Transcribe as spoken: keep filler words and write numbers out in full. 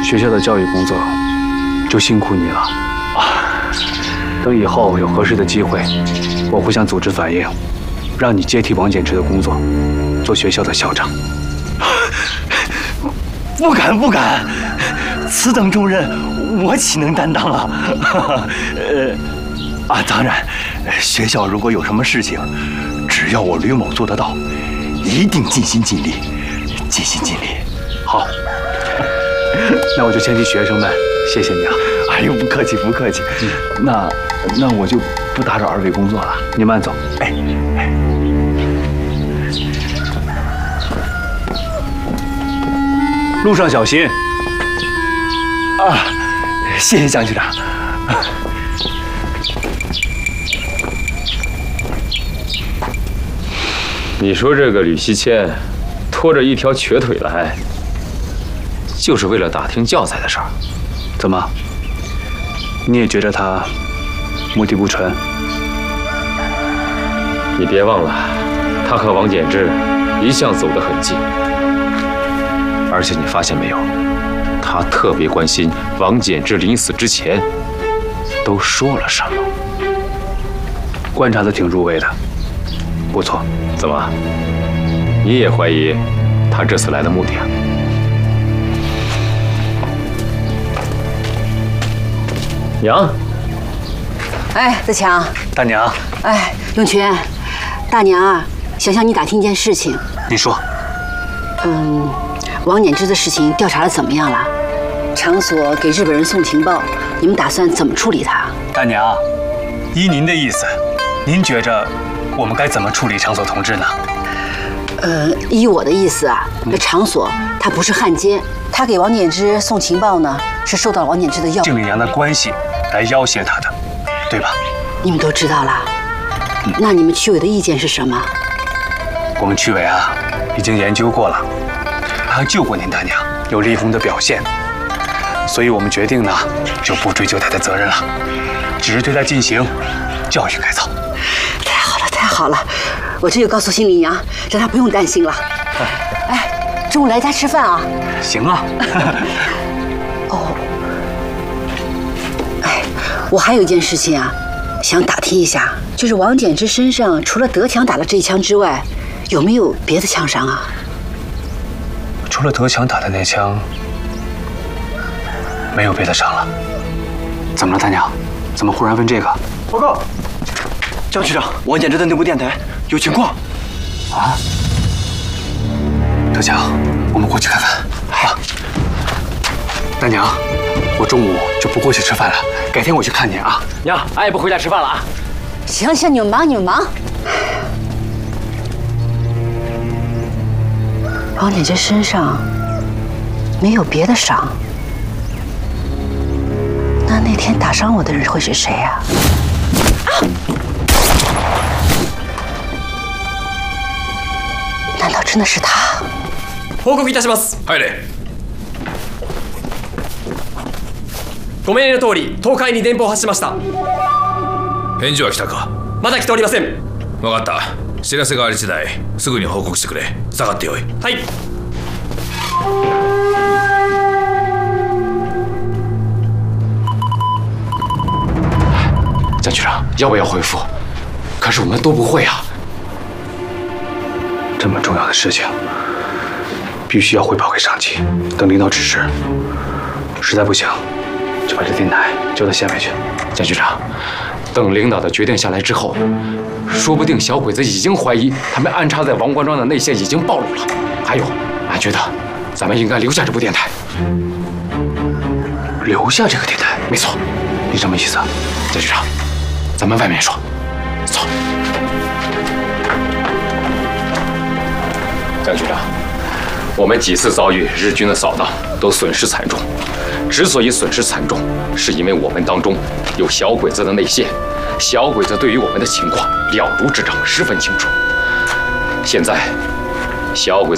学校的教育工作就辛苦你了啊！等以后有合适的机会，我会向组织反映，让你接替王简之的工作，做学校的校长。 不敢不敢，此等重任，我岂能担当啊？呃，啊，当然，学校如果有什么事情，只要我吕某做得到，一定尽心尽力，尽心尽力。 好，那我就先替学生们谢谢你啊！ 哎呦，不客气不客气。嗯、那那我就不打扰二位工作了， 你慢走。 哎哎。 路上小心！ 啊，谢谢江局长。 你说这个吕西谦拖着一条瘸腿来，就是为了打听教材的事儿？ 怎么？你也觉得他目的不纯？ 你别忘了，他和王简之一向走得很近。 而且你发现没有，他特别关心王简之临死之前都说了什么， 观察的挺入微的，不错。 怎么，你也怀疑他这次来的目的啊？娘， 哎，德强， 大娘， 哎，永全，大娘啊，想向你打听一件事情。 你说。 嗯。 王简之的事情调查的怎么样了？场所给日本人送情报，你们打算怎么处理他？ 大娘，依您的意思，您觉着我们该怎么处理场所同志呢？ 呃，依我的意思啊，那场所他不是汉奸，他给王简之送情报呢，是受到王简之的要敬领娘的关系来要挟他的，对吧？ 你们都知道了。嗯、那你们区委的意见是什么？ 我们区委啊，已经研究过了。 他救过您大娘，有立功的表现，所以我们决定呢，就不追究他的责任了，只是对他进行教育改造。 太好了，太好了，我这就告诉新领娘，让她不用担心了。哎，中午来家吃饭啊？ 行啊。 哦，哎，我还有一件事情啊，想打听一下，就是王简之身上除了德强打了这一枪之外，有没有别的枪伤啊？ 除了德强打的那枪，没有别的伤了。怎么了，大娘？怎么忽然问这个？ 报告，江局长，王简之的内部电台有情况。 啊？德强，我们过去看看。好。大娘，我中午就不过去吃饭了，改天我去看您啊。 娘，俺也不回家吃饭了啊。 行行，你们忙，你们忙。 王简之身上没有别的伤，那那天打伤我的人会是谁呀？啊！难道真的是他？ 報告いたします。 入れ。 ご命令の通り、東海に電報を発しました。 返事は来たか？ まだ来ておりません。 分かった。 知らせがあり次第すぐに報告してくれ。下がってよい。 はい。 江局长，要不要回复？可是我们都不会啊。 这么重要的事情，必须要汇报给上级，等领导指示。实在不行，就把这电台交到县委去。 江局长。 等领导的决定下来之后，说不定小鬼子已经怀疑他们安插在王官庄的内线已经暴露了。还有，俺觉得咱们应该留下这部电台。 留下这个电台？ 没错， 你什么意思啊？ 江局长，咱们外面说。走。江局长，我们几次遭遇日军的扫荡，都损失惨重。 之所以损失惨重，是因为我们当中有小鬼子的内线，小鬼子对于我们的情况了如指掌，十分清楚。现在，小鬼子